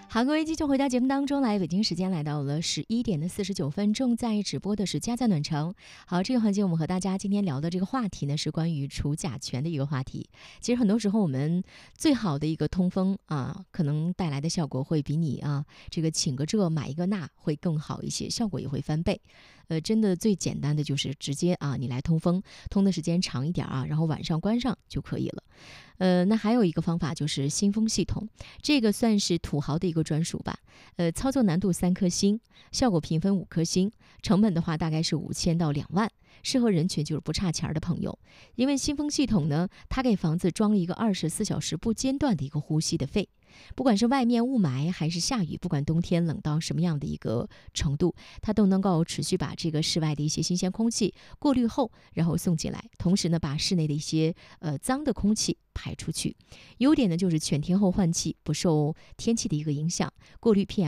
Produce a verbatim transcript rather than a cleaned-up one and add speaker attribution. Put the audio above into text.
Speaker 1: 好，各位继续回到节目当中来，北京时间来到了十一点的四十九分，正在直播的是家在暖城。好，这个环节我们和大家今天聊的这个话题呢，是关于除甲醛的一个话题。其实很多时候我们最好的一个通风啊，可能带来的效果会比你啊这个请个这买一个那会更好一些，效果也会翻倍。呃，真的最简单的就是直接啊，你来通风，通的时间长一点啊，然后晚上关上就可以了。呃，那还有一个方法就是新风系统，这个算是土豪的一个专属吧。呃，操作难度三颗星，效果评分五颗星，成本的话大概是五千到两万，适合人群就是不差钱的朋友。因为新风系统呢，它给房子装了一个二十四小时不间断的一个呼吸的肺。不管是外面雾霾还是下雨，不管冬天冷到什么样的一个程度，它都能够持续把这个室外的一些新鲜空气过滤后，然后送进来，同时呢，把室内的一些呃脏的空气排出去。优点呢就是全天候换气，不受天气的一个影响，过滤 P M